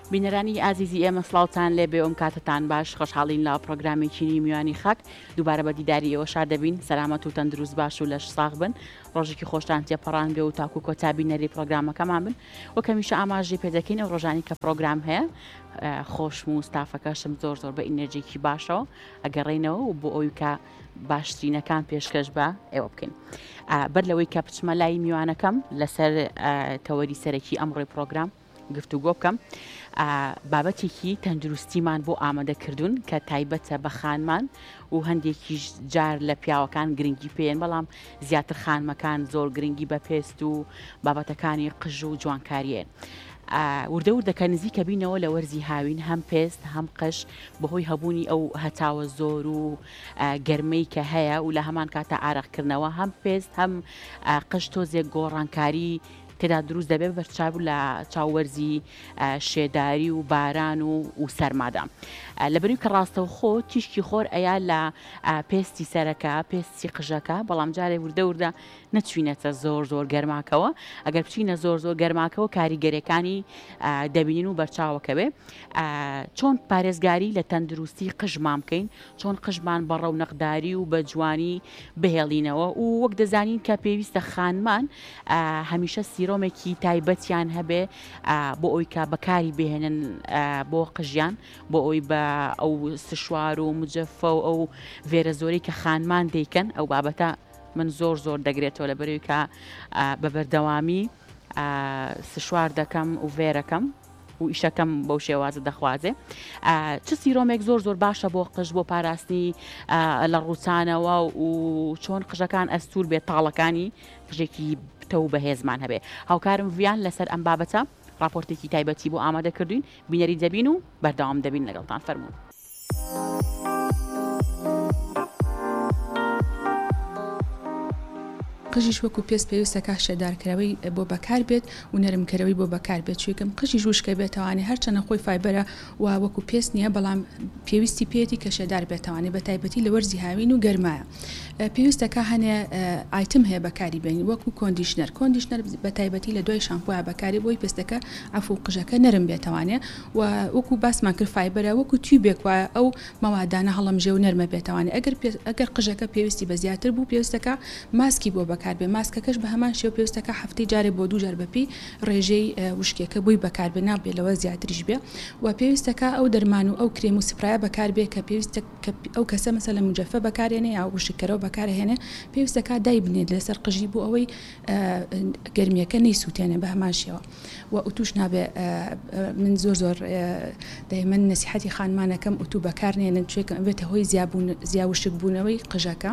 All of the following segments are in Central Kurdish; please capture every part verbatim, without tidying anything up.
بینەرانی ئازیزی ئێمە سڵاوتان لێ بێ ئەم کاتتان باش خۆشحاڵین لا پرۆگرامێکی میوانی خەک دووبارە بە دیداری ئێوە شاد دەبین سەلامەت و تەندروست باش و لەش ساغ بن ڕۆژێکی خۆشتان تێپەڕان بێ و تاکو کۆتا بینەری پرۆگرامەکەمان بن و کەمیشە ئاماژەی پێدەکەین ئەو ڕۆژانی کە پرۆگرام هەیە خۆشم و ستافەکەشم زۆر زۆر بە ئینەرژێکی باشەوە ئەگەڕێنەوە و بۆ ئەوی کە باشترینەکان پێشکەش بە ئێوە بکەین بەر لەوەی کە بچمە لای میوانەکەم لەسەر تەوەری سەرەکی ئەمڕۆی پرۆگرام گفتوگۆ بکەم بابەتێکی تەندروستیمان بۆ ئامادەکردوون کە تایبەتە بە خانمان و هەندێکی جار لە پیاوەکان گرنگی پێن بەڵام زیاتر خانمەکان زۆر گرنگی بە پێست و بابەتەکانی قژ و جوانکاریێن. وردە وردەکە نزیکە بینەوە لە وەرزی هاوین هەم پێست هەم قش بەهۆی هەبوونی ئەو هەتاوە زۆر و گەرمەی کە هەیە و لە هەمان کاتە ئارەقکردنەوە هەم پێست هەم قش تۆزێک گۆڕانکاری تێدا دروست دەبێت بەرچاو لە چاوەرزی شێداری و باران و و سەرمادا لەبەری کە ڕاستەو خۆ تیشکی خۆر ئەیا لە پێستی سەرەکە پێستی قژەکە بەڵام جارێ وردە وردە نەچوینەتە زۆر زۆر گەرماکەوە ئەگەر بچینە زۆر زۆر گەرماکەوە کاریگەرەکانی دەبینین و بەرچاوەکەوێ چۆن پارێزگاری لە تەندروستی قژمان بکەین چۆن قژمان بە ڕەونەقداری و بە جوانی بهێڵینەوە و وەک دەزانین کە پێویستە خانمان هەمیشە سیرۆمێکی تایبەتیان هەبێ بۆ ئەوی کە بەکاری بهێنن بۆ قژیان بۆ ئەوی بە ئەو سشوار و مجەفە و ئەو ڤێرە زۆری کە خانمان دەیکەن ئەو بابەتە من زۆر زۆر دەگرێتەوە لەبەرەوەی کە بە بەردەوامی سشوار دەکەم و ڤێرەکەم و ئیشەکەم بەو شێوازە دەخوازێ چ سیرۆمێک زۆر زۆر باشە بۆ قژ بۆ پاراستنی لە ڕووچانەوە و چۆن قژەکان ئەستور بێت تاڵەکانی قژێکی تە و بەهێزمان هەبێ هاوکارم ڤیان لەسەر ئەم بابەتە راپۆرتێکی تایبەتی بۆ ئامادە کردوین بینەری دەبین و بەردەوام دەبین لەگەڵتان فەرموون. قژیش وەکو پێست پێویستەکە شێدارکراوی بۆ بەکار بێت و نەرمکەرەوەی بۆ بەکار بێت چێکم قژی ژوشکە بێتوانێ هەرچەنە خۆی فایبەرە و وەکو پێست نییە بەڵام پێویستی پێێتی کە شێدار بێتوانێت بە تایبەتی لە وەرزی هاوین و گەرمایە پێویستەکە هەنێ ئایتم هەیە بەکاری بێنی وەکو کۆندیشنەر کۆندیشنەر بە تایبەتی لە دوای شامپۆە بەکاری بۆی پێستەکە ئەفو قژەکە نەرم بێتوانێت و وەکو باسمان کرد فایبەرە وەکو تیوبێک وایە ئەو مەوادانە هەڵەمژێ و نەرمە بێتوانێت ئەگەر ئەگەر قژەکە پێویستی بە زیاتر بوو پێویستەکە ماسکی بۆ بەکار بێ ماسکەکەش بە هەمان شێو پێویستەکە هەفتەی جارێ بۆ دوو جار بەپی ڕێژەی وشکێکە بووی بەکار بێ نابێ لەوە زیاتریش بێ و پێویستەکە ئەو دەرمان و ئەو کرێم و سپرایە بەکار بێ کە پێویستە ئەو کەسە مەسەلەن مجەفە بەکارێنێ یا وشکەرەوە بەکارهێنێ پێویستەکە دای بنێت لەسەر قژی بوو ئەوەی گەرمیەکە نەیسووتێنێ بە هەمان شێوە و ئوتوش نابێ من زۆر زۆر دەیمەن نەسیحەتی خانمانەکەم ئوتو بەکارنێنن چێکە بێتە هۆی زیاوشک بوونەوەی قژەکە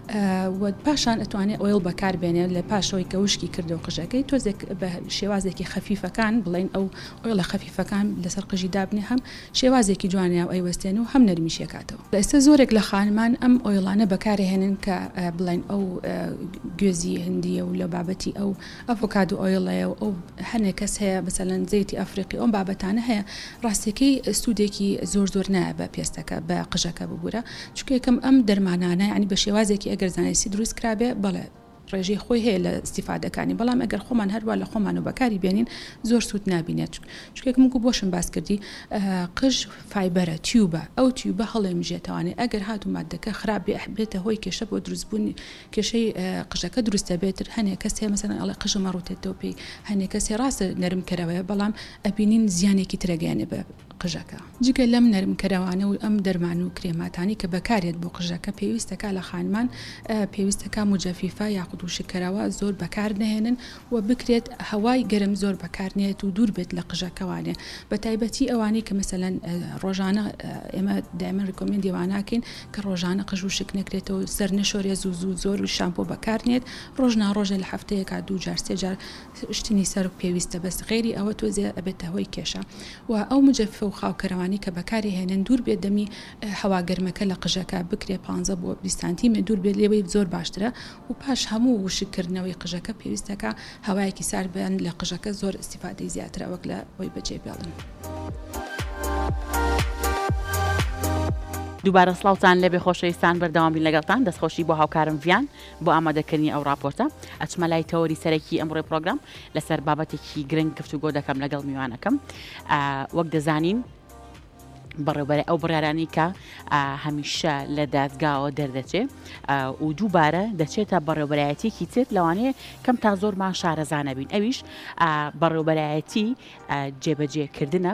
و پاشان ئەتوانێت ئۆیڵ بەکار بێنێ لە پاشەوەی کە وشکی کردو قژەکەی تۆزێک بە شێوازێکی خەفیفەکان بڵین ئەو ئۆیڵە خەفیفەکان لەسەر قژی دابنێ هەم شێوازێکی جوانیا و ئەیوەستێن و هەم نەرمیشێکاتەوە ئێستا زۆرێک لە خانمان ئەم ئۆیڵانە بەکارهێنن کە بڵین ئەو گوێزی هەندیە و لە بابەتی ئەو ئەڤۆکادۆ ئۆیڵەیە و ئەو هەنێک کەس هەیە بەسەلەن زەیتی ئەفریقی ئەم بابەتانە هەیە ڕاستیەکەی سوودێکی زۆر زۆر نایە بە پێستەکە بە قژەکە ببوورە چونکە یەکەم ئەم دەرمانانە ینی بە شێوازێکی ئەگەر زانستی دروست کرابێ بەڵێ ڕێژەی خۆی هەیە لە استیفادەکانی بەڵام ئەگەر خۆمان هەروە لە خۆمان و بەکاری بێنین زۆر سوود نابینێت چونکێکم وەکو بۆشم باس کردی قژ فایبەرە تیوبە ئەو تیوبە هەڵێمژێتوانێت ئەگەر هات و مادەکە خراپ بێتە هۆی کێشە بۆ دروستبوونی کێشەی قژەکە دروستە بێتر هەنێک کەس هەیە مەسەلەن ئەڵێ قژم ڕوتێتەوە پێی هەنێک کەسی ڕاستە نەرمکەرەوەیە بەڵام ئەبینین زیانێکی ترەگەیانێ بە قژەکە جگە لەم نەرمکەرەوانە و ئەم دەرمان و کرێماتانی کە بەکارێت بۆ قژەکە پێویستەکە لە خانمان پێویستەکە مجەفیفە یاخود و شکەرەوە زۆر بەکار نهێنن و بکرێت هەوای گەرم زۆر بەکارنێت و دوور بێت لە قژەکەوانێ بە تایبەتی ئەوانی کە مەسەلەن ڕۆژانە ئێمە دایمەن ڕکۆمێندی واناکەین کە ڕۆژانە قژ و شک نەکرێتەوە سەر نەشۆرێ زوو زوو زۆر و شامپۆ بەکارنێت ڕۆژنا ڕۆژە لە هەفتەیەکە دوو جار سێ جار شتنی سەر و پێویستە بەس غێری ئەوە تۆزێ ئەبێتە هۆی کێشە و ئەو مجەفە و خاوکەرەوانی کە بەکاری هێنن دوور بێت دەمی هەواگەرمەکە لە قژەکە بکرێ پانزە بۆ بیست سانتیمتر دوور بێت لێوەی زۆر باشترە و پاش هەموو وشکردنەوەی قژەکە پێویستەکە هەوایەکی سار بێن لە قژەکە زۆر استیفادەی زیاترە وەک لە ئەوەی بەجێ بێڵن. دووبارە سڵاوتان لەبێ خۆشەویستان بەردەوامی لەگەڵتان دەستخۆشی بۆ هاوکارم ڤیان بۆ ئامادەکردنی ئەو راپۆرتە ئەچمە لای تەوەری سەرەکی ئەمڕۆی پرۆگرام لەسەر بابەتێکی گرنگ گفتوگۆ دەکەم لەگەڵ میوانەکەم وەک دەزانین بەڕێوەبەر ئەو بڕارانی کە هەمیشە لە دادگاوە دەردەچێ و دووبارە دەچێتە بەڕێوەبەرایەتێکی تر لەوانەیە کەم تا زۆرمان شارەزانە بین ئەویش بەڕێوەبەرایەتی جێبەجێکردنە